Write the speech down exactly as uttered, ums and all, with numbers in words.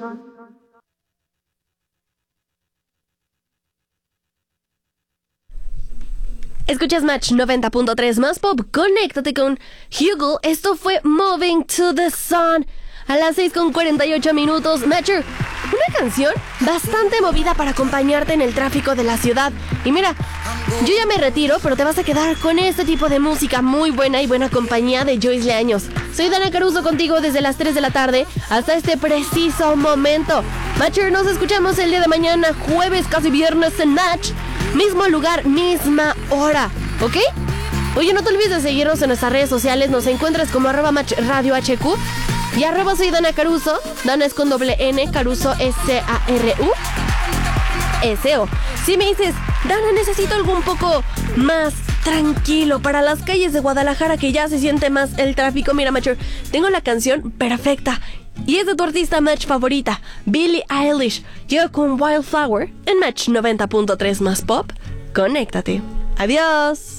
Escuchas Match noventa punto tres más pop. Conéctate con Hugo. Esto fue Moving to the Sun. A las seis con cuarenta y ocho minutos. Matcher, una canción bastante movida para acompañarte en el tráfico de la ciudad. Y mira, yo ya me retiro, pero te vas a quedar con este tipo de música muy buena y buena compañía de Joyce Leaños. Soy Dana Caruso contigo desde las tres de la tarde hasta este preciso momento. Matcher, nos escuchamos el día de mañana, jueves, casi viernes en Match. Mismo lugar, misma hora, ¿ok? Oye, no te olvides de seguirnos en nuestras redes sociales. Nos encuentras como arroba Match Radio H Q y arroba soy Dana Caruso. Dana es con doble N, Caruso S A R U S O. Si me dices, Dana, necesito algo un poco más tranquilo para las calles de Guadalajara, que ya se siente más el tráfico, mira, Matcher, tengo la canción perfecta. Y es de tu artista Match favorita, Billie Eilish. Llega con Wildflower en Match noventa punto tres más pop. Conéctate. Adiós.